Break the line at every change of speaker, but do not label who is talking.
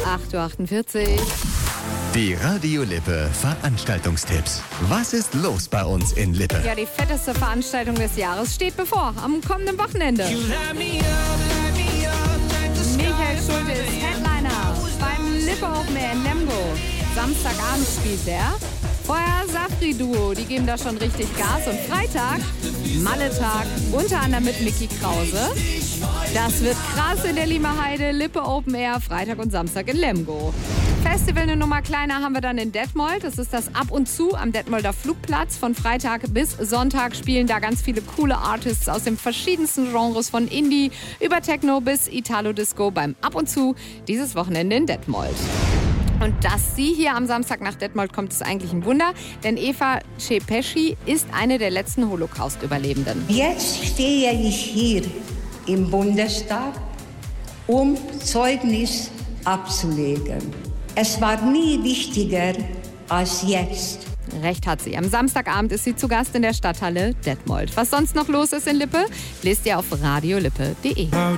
8.48 Uhr.
Die Radio Lippe Veranstaltungstipps. Was ist los bei uns in Lippe?
Ja, die fetteste Veranstaltung des Jahres steht bevor, am kommenden Wochenende. Michael Schulte ist Headliner beim Lippe Open Air in Lemgo. Samstagabend spielt er. Vorher Safri-Duo, die geben da schon richtig Gas. Und Freitag, Malle-Tag, unter anderem mit Micky Krause. Das wird krass in der Limmerheide, Lippe Open Air, Freitag und Samstag in Lemgo. Festival eine Nummer kleiner haben wir dann in Detmold. Das ist das Ab und Zu am Detmolder Flugplatz. Von Freitag bis Sonntag spielen da ganz viele coole Artists aus den verschiedensten Genres, von Indie über Techno bis Italo-Disco beim Ab und Zu dieses Wochenende in Detmold. Und dass sie hier am Samstag nach Detmold kommt, ist eigentlich ein Wunder, denn Eva Cepeschi ist eine der letzten Holocaust-Überlebenden.
Jetzt stehe ich hier im Bundestag, um Zeugnis abzulegen. Es war nie wichtiger als jetzt.
Recht hat sie. Am Samstagabend ist sie zu Gast in der Stadthalle Detmold. Was sonst noch los ist in Lippe, lest ihr auf radiolippe.de.